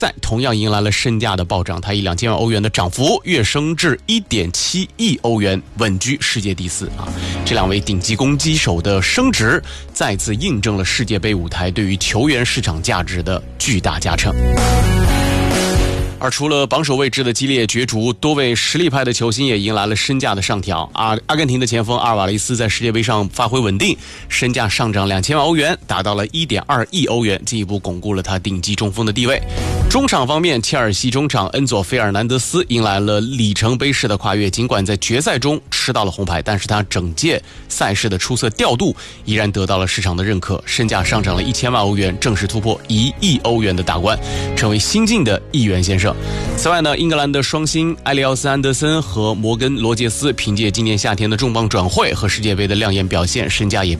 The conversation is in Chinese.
赛同样迎来了身价的暴涨，他以2000万欧元的涨幅跃升至1.7亿欧元，稳居世界第4啊！这两位顶级攻击手的升值，再次印证了世界杯舞台对于球员市场价值的巨大加成。而除了榜首位置的激烈角逐，多位实力派的球星也迎来了身价的上调。阿根廷的前锋阿尔瓦雷斯在世界杯上发挥稳定，身价上涨2000万欧元，达到了1.2亿欧元，进一步巩固了他顶级中锋的地位。中场方面，切尔西中场恩佐·费尔南德斯迎来了里程碑式的跨越，尽管在决赛中吃到了红牌，但是他整届赛事的出色调度依然得到了市场的认可，身价上涨了1000万欧元，正式突破1亿欧元的大关，成为新晋的亿元先生。此外呢，英格兰的双星埃利奥斯·安德森和摩根·罗杰斯凭借今年夏天的重磅转会和世界杯的亮眼表现，身价也